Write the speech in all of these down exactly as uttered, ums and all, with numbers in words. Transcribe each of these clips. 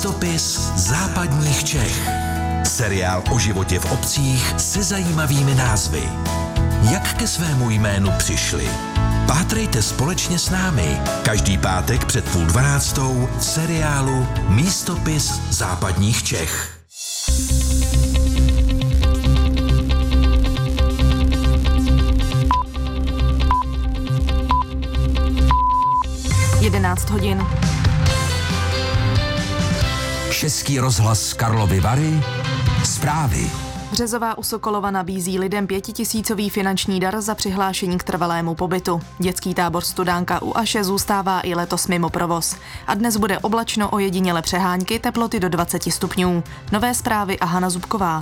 Místopis západních Čech. Seriál o životě v obcích se zajímavými názvy. Jak ke svému jménu přišli? Pátrejte společně s námi každý pátek před půl dvanáctou v seriálu Místopis západních Čech. jedenáct hodin. Český rozhlas Karlovy Vary. Zprávy. Březová u Sokolova nabízí lidem pětitisícový finanční dar za přihlášení k trvalému pobytu. Dětský tábor Studánka u Aše zůstává i letos mimo provoz. A dnes bude oblačno, ojediněle přehánky, teploty do dvacet stupňů. Nové zprávy a Hana Zubková.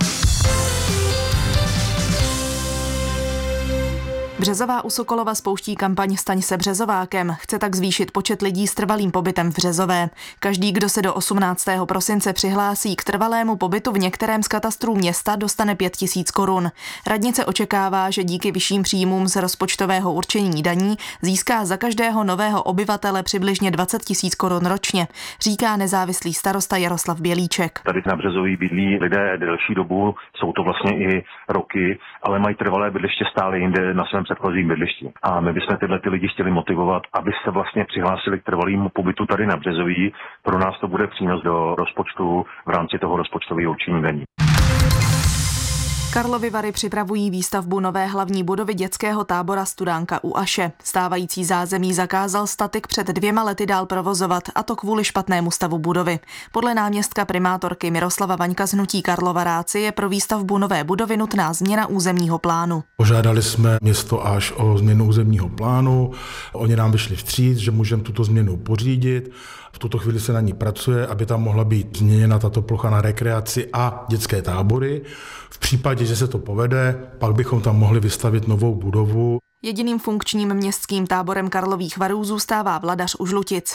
Březová u Sokolova spouští kampaň Staň se Březovákem. Chce tak zvýšit počet lidí s trvalým pobytem v Březové. Každý, kdo se do osmnáctého prosince přihlásí k trvalému pobytu v některém z katastrů města, dostane pět tisíc korun. Radnice očekává, že díky vyšším příjmům z rozpočtového určení daní získá za každého nového obyvatele přibližně dvacet tisíc korun ročně, říká nezávislý starosta Jaroslav Bělíček. Tady na Březový bydlí lidé delší dobu, jsou to vlastně i roky, ale mají trvalé bydliště stále jinde na svém předchozím bydlišti. A my bychom tyhle ty lidi chtěli motivovat, aby se vlastně přihlásili k trvalému pobytu tady na Březoví. Pro nás to bude přínos do rozpočtu v rámci toho rozpočtového určení daní. Karlovy Vary připravují výstavbu nové hlavní budovy dětského tábora Studánka u Aše. Stávající zázemí zakázal statik před dvěma lety dál provozovat, a to kvůli špatnému stavu budovy. Podle náměstka primátorky Miroslava Vaňka z hnutí Karlova Ráci je pro výstavbu nové budovy nutná změna územního plánu. Požádali jsme město Aš o změnu územního plánu, oni nám vyšli vstříc, že můžeme tuto změnu pořídit. V tuto chvíli se na ní pracuje, aby tam mohla být změněna tato plocha na rekreaci a dětské tábory. V případě, že se to povede, pak bychom tam mohli vystavit novou budovu. Jediným funkčním městským táborem Karlových Varů zůstává Vladař u Žlutic.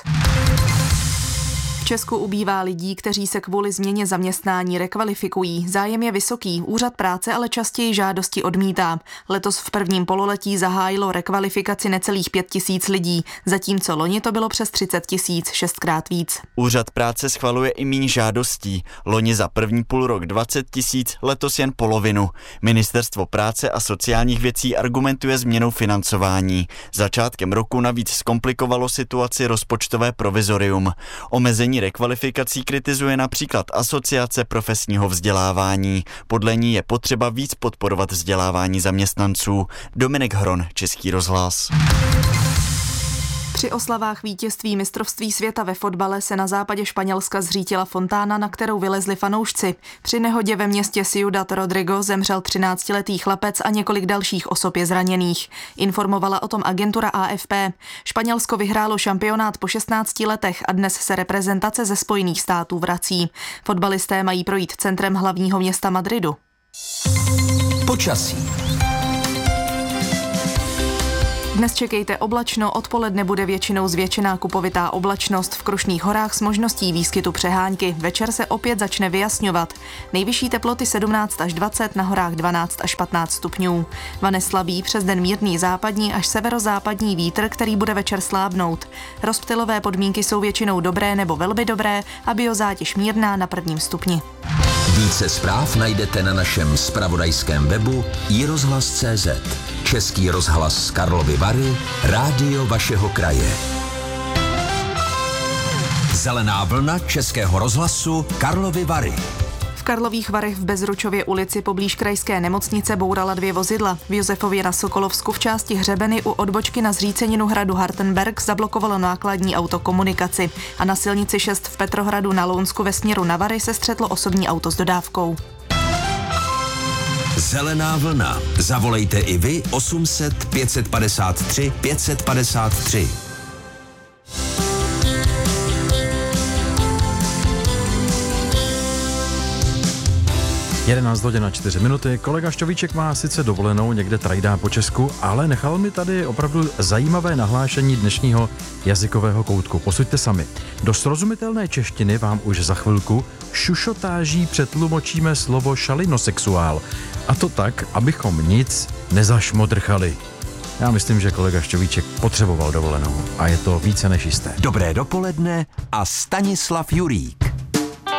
V Česku ubývá lidí, kteří se kvůli změně zaměstnání rekvalifikují. Zájem je vysoký, úřad práce ale častěji žádosti odmítá. Letos v prvním pololetí zahájilo rekvalifikaci necelých pět tisíc lidí, zatímco loni to bylo přes třicet tisíc, šestkrát víc. Úřad práce schvaluje i míň žádostí. Loni za první půlrok dvacet tisíc, letos jen polovinu. Ministerstvo práce a sociálních věcí argumentuje změnou financování. Začátkem roku navíc zkomplikovalo situaci rozpočtové provizorium. Omezení rekvalifikací kritizuje například Asociace profesního vzdělávání. Podle ní je potřeba víc podporovat vzdělávání zaměstnanců. Dominik Hron, Český rozhlas. Při oslavách vítězství mistrovství světa ve fotbale se na západě Španělska zřítila fontána, na kterou vylezli fanoušci. Při nehodě ve městě Ciudad Rodrigo zemřel třináctiletý chlapec a několik dalších osob je zraněných. Informovala o tom agentura A F P. Španělsko vyhrálo šampionát po šestnácti letech a dnes se reprezentace ze Spojených států vrací. Fotbalisté mají projít centrem hlavního města Madridu. Počasí. Dnes čekejte oblačno, odpoledne bude většinou zvětšená kupovitá oblačnost v Krušných horách s možností výskytu přehánky. Večer se opět začne vyjasňovat. Nejvyšší teploty sedmnáct až dvacet, na horách dvanáct až patnáct stupňů. Vane slabý, přes den mírný západní až severozápadní vítr, který bude večer slábnout. Rozptylové podmínky jsou většinou dobré nebo velmi dobré a biozátěž mírná na prvním stupni. Více zpráv najdete na našem zpravodajském webu i rozhlas tečka cé zet. Český rozhlas Karlovy Vary, rádio vašeho kraje. Zelená vlna Českého rozhlasu Karlovy Vary. V Karlových Varech v Bezručově ulici poblíž krajské nemocnice bourala dvě vozidla. V Josefově na Sokolovsku v části Hřebeny u odbočky na zříceninu hradu Hartenberg zablokovalo nákladní auto komunikaci a na silnici šest v Petrohradu na Lounsku ve směru na Vary se střetlo osobní auto s dodávkou. Zelená vlna. Zavolejte i vy osm set pět set padesát tři pět set padesát tři. jedenáct hodin a čtyři minuty. Kolega Šťovíček má sice dovolenou, někde trajdá po Česku, ale nechal mi tady opravdu zajímavé nahlášení dnešního jazykového koutku. Posuďte sami. Do srozumitelné češtiny vám už za chvilku šušotáží přetlumočíme slovo šalinosexuál. A to tak, abychom nic nezašmodrchali. Já myslím, že kolega Šťovíček potřeboval dovolenou a je to více než jisté. Dobré dopoledne a Stanislav Jurík.